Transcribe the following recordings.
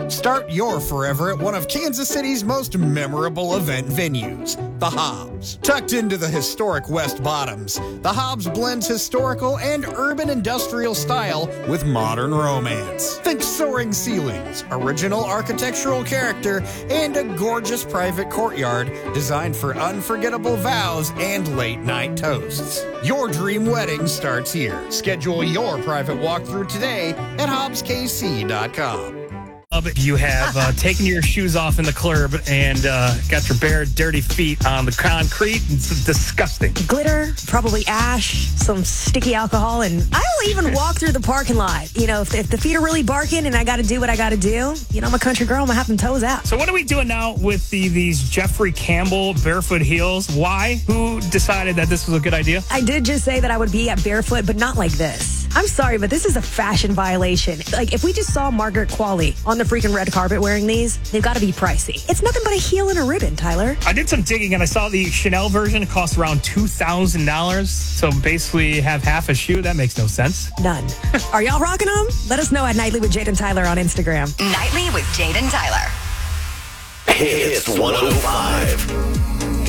Start your forever at one of Kansas City's most memorable event venues, the Hobbs. Tucked into the historic West Bottoms, the Hobbs blends historical and urban industrial style with modern romance. Think soaring ceilings, original architectural character, and a gorgeous private courtyard designed for unforgettable vows and late-night toasts. Your dream wedding starts here. Schedule your private walkthrough today at hobbskc.com. You have taken your shoes off in the club and got your bare, dirty feet on the concrete. It's disgusting. Glitter, probably ash, some sticky alcohol, and I'll even walk through the parking lot. You know, if the feet are really barking and I got to do what I got to do, you know, I'm a country girl. I'm going to have them toes out. So what are we doing now with these Jeffrey Campbell barefoot heels? Why? Who decided that this was a good idea? I did just say that I would be at barefoot, but not like this. I'm sorry, but this is a fashion violation. Like, if we just saw Margaret Qualley on the freaking red carpet wearing these, they've got to be pricey. It's nothing but a heel and a ribbon, Tyler. I did some digging, and I saw the Chanel version costs around $2,000. So basically have half a shoe. That makes no sense. None. Are y'all rocking them? Let us know at Nightly with Jade and Tyler on Instagram. Nightly with Jade and Tyler. Hits 105.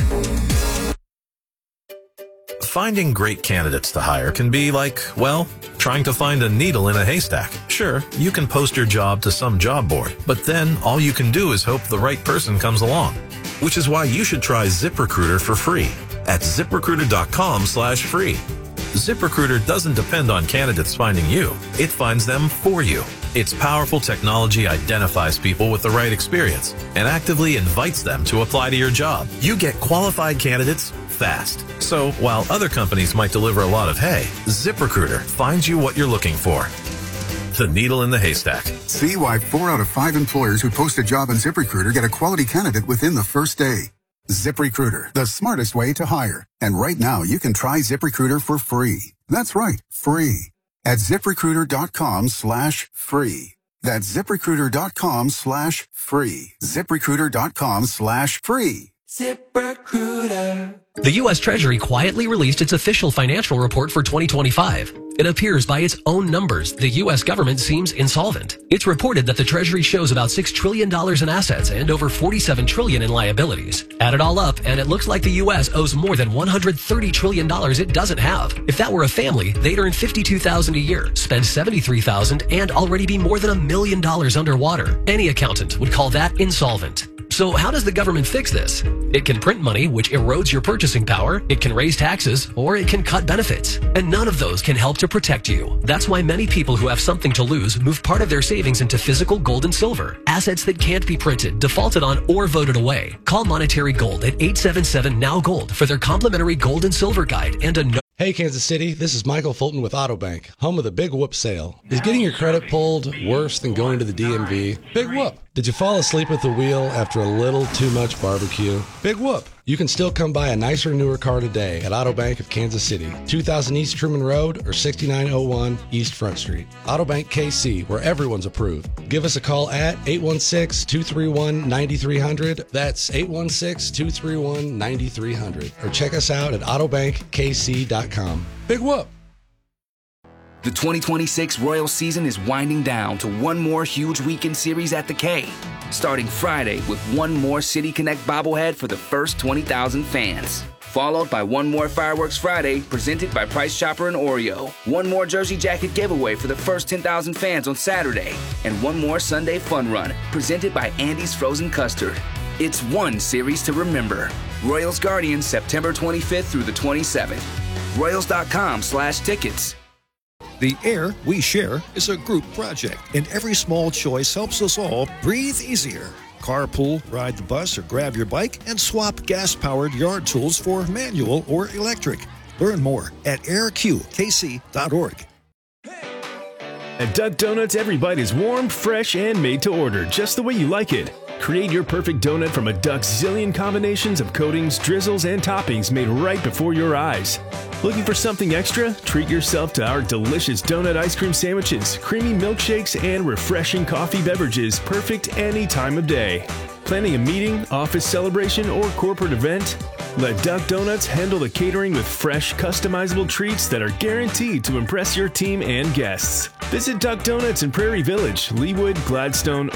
Finding great candidates to hire can be like, well, trying to find a needle in a haystack. Sure, you can post your job to some job board, but then all you can do is hope the right person comes along. Which is why you should try ZipRecruiter for free at ZipRecruiter.com/free. ZipRecruiter doesn't depend on candidates finding you. It finds them for you. Its powerful technology identifies people with the right experience and actively invites them to apply to your job. You get qualified candidates fast. So while other companies might deliver a lot of hay, ZipRecruiter finds you what you're looking for. The needle in the haystack. See why 4 out of 5 employers who post a job on ZipRecruiter get a quality candidate within the first day. ZipRecruiter, the smartest way to hire. And right now, you can try ZipRecruiter for free. That's right, free. At ZipRecruiter.com/free. That's ZipRecruiter.com/free. ZipRecruiter.com/free. ZipRecruiter. The U.S. Treasury quietly released its official financial report for 2025. It appears by its own numbers, the U.S. government seems insolvent. It's reported that the Treasury shows about $6 trillion in assets and over $47 trillion in liabilities. Add it all up, and it looks like the U.S. owes more than $130 trillion it doesn't have. If that were a family, they'd earn $52,000 a year, spend $73,000, and already be more than $1 million underwater. Any accountant would call that insolvent. So how does the government fix this? It can print money, which erodes your purchasing power. It can raise taxes, or it can cut benefits. And none of those can help to protect you. That's why many people who have something to lose move part of their savings into physical gold and silver, assets that can't be printed, defaulted on, or voted away. Call Monetary Gold at 877-NOW-GOLD for their complimentary gold and silver guide and a no. Hey, Kansas City, this is Michael Fulton with Autobank, home of the Big Whoop sale. Is getting your credit pulled worse than going to the DMV? Big Whoop. Did you fall asleep at the wheel after a little too much barbecue? Big Whoop. You can still come buy a nicer, newer car today at Autobank of Kansas City, 2000 East Truman Road or 6901 East Front Street. Autobank KC, where everyone's approved. Give us a call at 816-231-9300. That's 816-231-9300. Or check us out at autobankkc.com. Big Whoop. The 2026 Royals season is winding down to one more huge weekend series at the K, starting Friday with one more City Connect bobblehead for the first 20,000 fans. Followed by one more Fireworks Friday presented by Price Chopper and Oreo, one more jersey jacket giveaway for the first 10,000 fans on Saturday, and one more Sunday fun run presented by Andy's Frozen Custard. It's one series to remember. Royals Guardians, September 25th through the 27th. Royals.com/tickets. The air we share is a group project, and every small choice helps us all breathe easier. Carpool, ride the bus, or grab your bike and swap gas-powered yard tools for manual or electric. Learn more at airqkc.org. At Duck Donuts, every bite is warm, fresh, and made to order just the way you like it. Create your perfect donut from a Duck's zillion combinations of coatings, drizzles, and toppings made right before your eyes. Looking for something extra? Treat yourself to our delicious donut ice cream sandwiches, creamy milkshakes, and refreshing coffee beverages, perfect any time of day. Planning a meeting, office celebration, or corporate event? Let Duck Donuts handle the catering with fresh, customizable treats that are guaranteed to impress your team and guests. Visit Duck Donuts in Prairie Village, Leawood, Gladstone,